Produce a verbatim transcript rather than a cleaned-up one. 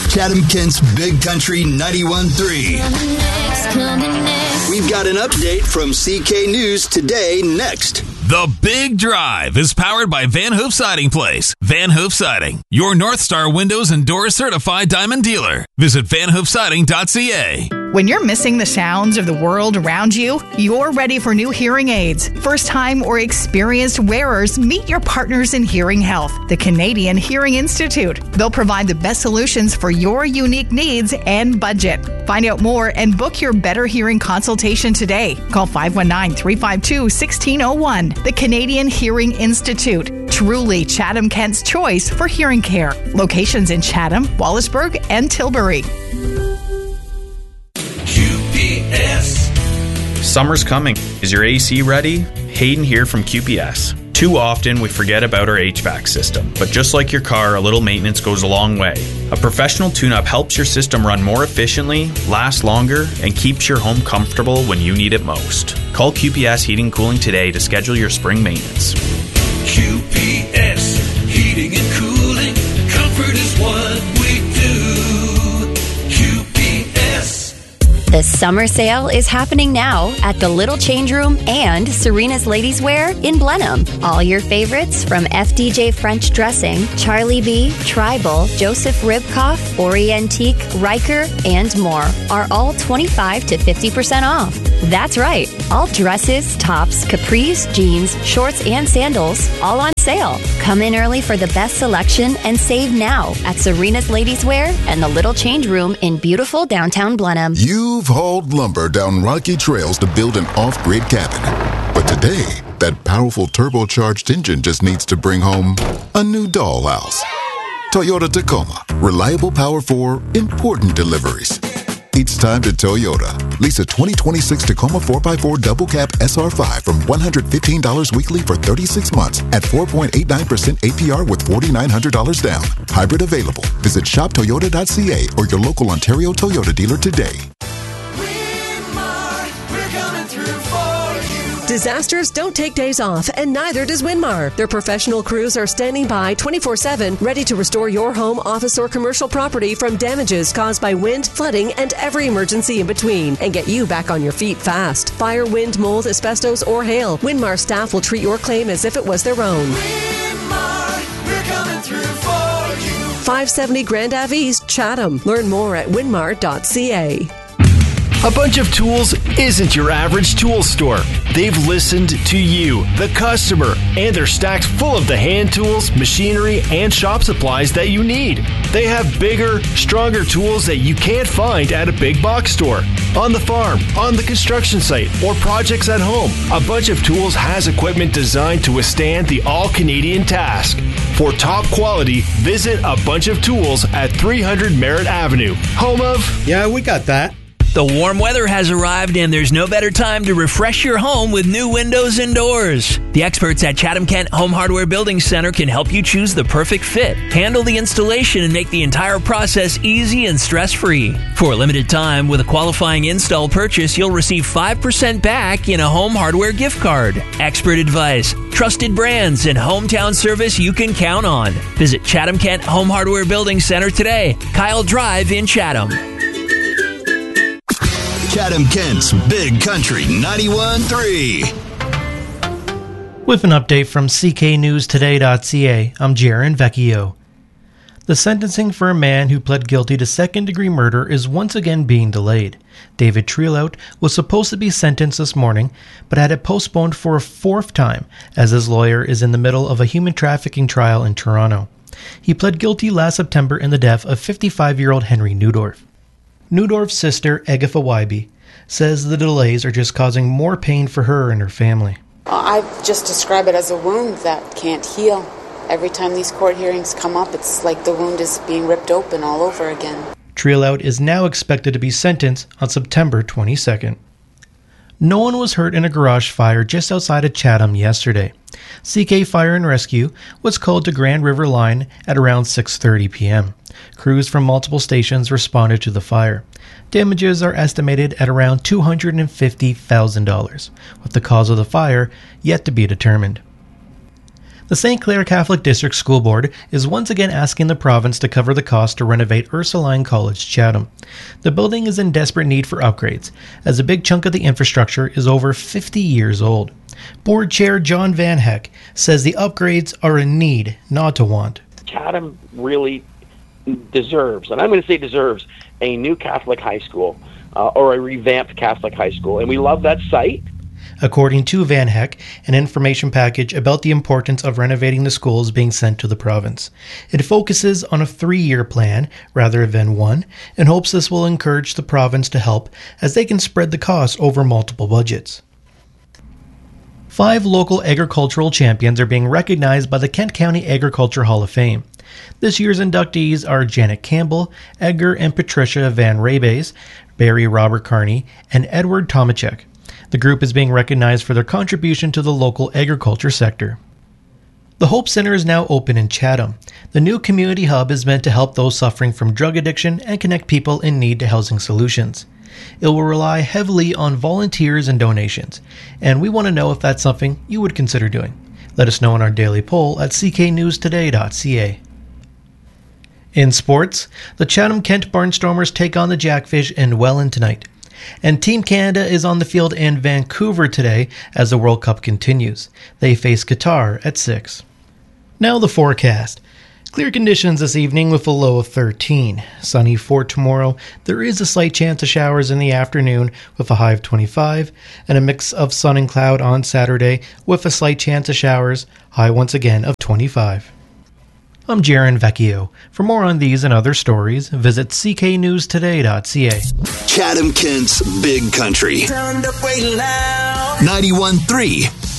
Chatham-Kent's Big Country ninety-one point three. We've got an update from C K News Today next. The Big Drive is powered by Van Hoof Siding Place. Van Hoof Siding, your North Star Windows and Doors certified diamond dealer. Visit van hoof siding dot c a. When you're missing the sounds of the world around you, you're ready for new hearing aids. First-time or experienced wearers, meet your partners in hearing health, the Canadian Hearing Institute. They'll provide the best solutions for your unique needs and budget. Find out more and book your better hearing consultation today. Call five one nine, three five two, one six zero one. The Canadian Hearing Institute. Truly Chatham-Kent's choice for hearing care. Locations in Chatham, Wallaceburg, and Tilbury. Q P S. Summer's coming. Is your A C ready? Hayden here from Q P S. Too often we forget about our H V A C system, but just like your car, a little maintenance goes a long way. A professional tune-up helps your system run more efficiently, last longer, and keeps your home comfortable when you need it most. Call Q P S Heating and Cooling today to schedule your spring maintenance. Q P S, heating and cooling, comfort is what we do. Q P S. The summer sale is happening now at the Little Change Room and Serena's Ladies Wear in Blenheim. All your favorites from F D J French Dressing, Charlie B, Tribal, Joseph Ribkoff, Orientique, Riker, and more are all twenty-five to fifty percent off. That's right. All dresses, tops, capris, jeans, shorts, and sandals all on sale. Come in early for the best selection and save now at Serena's Ladies Wear and the Little Change Room in beautiful downtown Blenheim. You've hauled lumber down rocky trails to build an off-grid cabin. But today, that powerful turbocharged engine just needs to bring home a new dollhouse. Toyota Tacoma. Reliable power for important deliveries. It's time to Toyota. Lease a twenty twenty-six Tacoma four by four Double Cab S R five from one hundred fifteen dollars weekly for thirty-six months at four point eight nine percent A P R with four thousand nine hundred dollars down. Hybrid available. Visit shop toyota dot c a or your local Ontario Toyota dealer today. Disasters don't take days off, and neither does Winmar. Their professional crews are standing by twenty-four seven, ready to restore your home, office, or commercial property from damages caused by wind, flooding, and every emergency in between, and get you back on your feet fast. Fire, wind, mold, asbestos, or hail, Winmar staff will treat your claim as if it was their own. Winmar, we're coming through for you. five seventy Grand Ave East, Chatham. Learn more at winmar dot c a. A Bunch of Tools isn't your average tool store. They've listened to you, the customer, and they're stacked full of the hand tools, machinery, and shop supplies that you need. They have bigger, stronger tools that you can't find at a big box store. On the farm, on the construction site, or projects at home, A Bunch of Tools has equipment designed to withstand the all-Canadian task. For top quality, visit A Bunch of Tools at three hundred Merritt Avenue, home of... Yeah, we got that. The warm weather has arrived, and there's no better time to refresh your home with new windows and doors. The experts at Chatham-Kent Home Hardware Building Center can help you choose the perfect fit, handle the installation, and make the entire process easy and stress-free. For a limited time, with a qualifying install purchase, you'll receive five percent back in a home hardware gift card. Expert advice, trusted brands, and hometown service you can count on. Visit Chatham-Kent Home Hardware Building Center today, Kyle Drive in Chatham. Chatham-Kent's Big Country ninety-one point three. With an update from C K News Today dot c a, I'm Jaron Vecchio. The sentencing for a man who pled guilty to second-degree murder is once again being delayed. David Trelout was supposed to be sentenced this morning, but had it postponed for a fourth time, as his lawyer is in the middle of a human trafficking trial in Toronto. He pled guilty last September in the death of fifty-five-year-old Henry Newdorf. Newdorf's sister, Agatha Wybe, says the delays are just causing more pain for her and her family. I just describe it as a wound that can't heal. Every time these court hearings come up, it's like the wound is being ripped open all over again. Trelout is now expected to be sentenced on September twenty-second. No one was hurt in a garage fire just outside of Chatham yesterday. C K Fire and Rescue was called to Grand River Line at around six thirty p.m. Crews from multiple stations responded to the fire. Damages are estimated at around two hundred fifty thousand dollars, with the cause of the fire yet to be determined. The Saint Clair Catholic District School Board is once again asking the province to cover the cost to renovate Ursuline College Chatham. The building is in desperate need for upgrades, as a big chunk of the infrastructure is over fifty years old. Board Chair John Van Heck says the upgrades are a need, not a want. Chatham really deserves, and I'm going to say deserves, a new Catholic high school uh, or a revamped Catholic high school, and we love that site. According to Van Heck, an information package about the importance of renovating the school is being sent to the province. It focuses on a three-year plan rather than one, and hopes this will encourage the province to help as they can spread the costs over multiple budgets. Five local agricultural champions are being recognized by the Kent County Agriculture Hall of Fame. This year's inductees are Janet Campbell, Edgar and Patricia Van Rabes, Barry Robert Carney, and Edward Tomachek. The group is being recognized for their contribution to the local agriculture sector. The Hope Center is now open in Chatham. The new community hub is meant to help those suffering from drug addiction and connect people in need to housing solutions. It will rely heavily on volunteers and donations, and we want to know if that's something you would consider doing. Let us know in our daily poll at c k news today dot c a. In sports, the Chatham-Kent Barnstormers take on the Jackfish in Welland tonight. And Team Canada is on the field in Vancouver today as the World Cup continues. They face Qatar at six. Now the forecast. Clear conditions this evening with a low of thirteen. Sunny for tomorrow. There is a slight chance of showers in the afternoon with a high of twenty-five. And a mix of sun and cloud on Saturday with a slight chance of showers. High once again of twenty-five. I'm Jaron Vecchio. For more on these and other stories, visit c k news today dot c a. Chatham-Kent's Big Country. ninety-one point three